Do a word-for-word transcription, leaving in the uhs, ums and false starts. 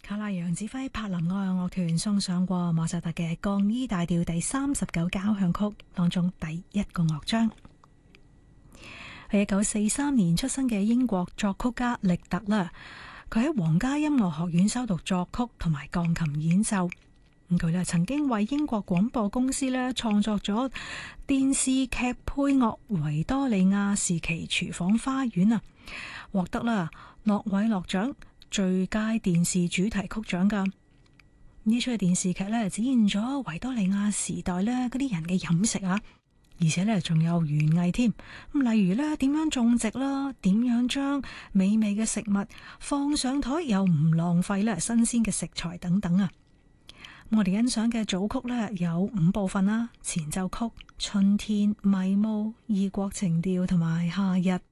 卡拉楊指揮柏林愛樂樂團送上過莫扎特嘅降 E 大調第三十九交響曲當中第一個樂章。係一九四三年出生嘅英國作曲家力特啦，佢喺皇家音樂學院修讀作曲同埋鋼琴演奏。咁佢咧曾經為英國廣播公司咧創作咗電視劇配樂《維多利亞時期廚房花園》啊，獲得啦諾偉諾獎最佳電視主題曲獎噶。呢出嘅電視劇咧展現咗維多利亞時代咧嗰啲人嘅飲食啊，而且咧仲有園藝添。咁例如咧點樣種植啦，點樣將美味嘅食物放上台又唔浪費咧新鮮嘅食材等等啊。我哋欣賞嘅組曲咧有五部分啦：前奏曲、春天、迷霧、異國情調同埋夏日。